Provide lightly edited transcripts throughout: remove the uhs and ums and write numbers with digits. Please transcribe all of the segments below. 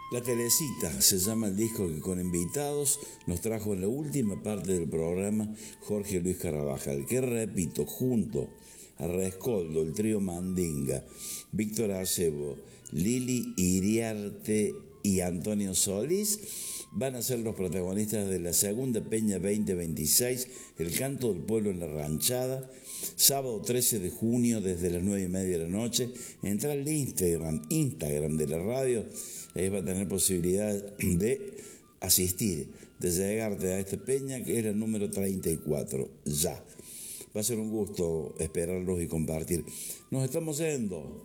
La Telecita se llama el disco que con invitados nos trajo en la última parte del programa Jorge Luis Carabajal, que repito, junto a Rescoldo, el trío Mandinga, Víctor Acebo, Lili Iriarte y Antonio Solís, van a ser los protagonistas de la segunda Peña 2026, El Canto del Pueblo en la Ranchada, sábado 13 de junio desde las 9:30 de la noche. Entra al Instagram de la radio, ahí va a tener posibilidad de asistir, de llegarte a esta peña que es la número 34, ya. Va a ser un gusto esperarlos y compartir. Nos estamos yendo,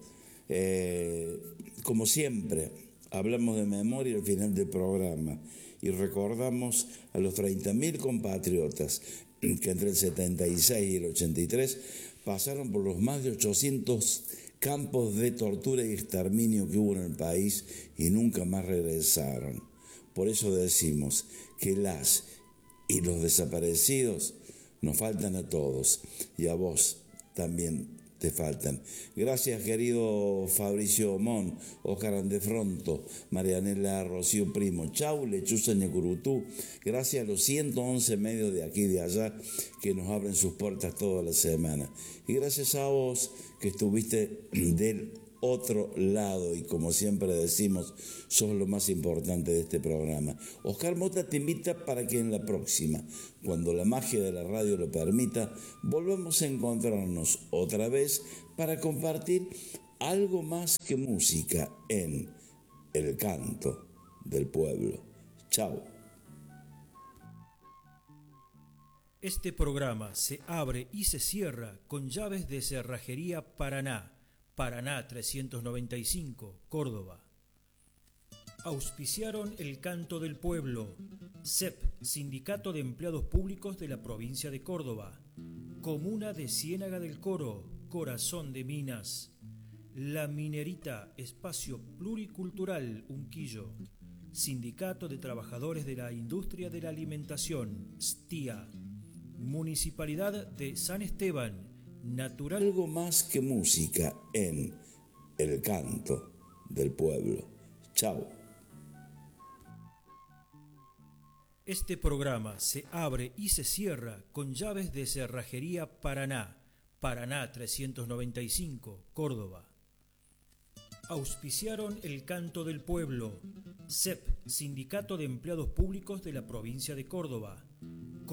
como siempre, hablamos de memoria al final del programa y recordamos a los 30.000 compatriotas que entre el 76 y el 83 pasaron por los más de 800 campos de tortura y exterminio que hubo en el país y nunca más regresaron. Por eso decimos que las y los desaparecidos nos faltan a todos y a vos también te faltan. Gracias, querido Fabricio Mon, Óscar Andefronto, Marianela Rocío Primo, Chau, Lechuza Ñecurutú. Gracias a los 111 medios de aquí y de allá que nos abren sus puertas toda la semana. Y gracias a vos que estuviste del otro lado y como siempre decimos, sos lo más importante de este programa. Oscar Mota te invita para que en la próxima, cuando la magia de la radio lo permita, volvamos a encontrarnos otra vez para compartir algo más que música en El Canto del Pueblo. Chao. Este programa se abre y se cierra con llaves de Cerrajería Paraná, Paraná 395, Córdoba. Auspiciaron El Canto del Pueblo, CEP, Sindicato de Empleados Públicos de la Provincia de Córdoba, Comuna de Ciénaga del Coro, Corazón de Minas, La Minerita, Espacio Pluricultural Unquillo, Sindicato de Trabajadores de la Industria de la Alimentación, STIA, Municipalidad de San Esteban, Natural. Algo más que música en El Canto del Pueblo. Chao. Este programa se abre y se cierra con llaves de Cerrajería Paraná, Paraná 395, Córdoba. Auspiciaron El Canto del Pueblo, CEP, Sindicato de Empleados Públicos de la Provincia de Córdoba,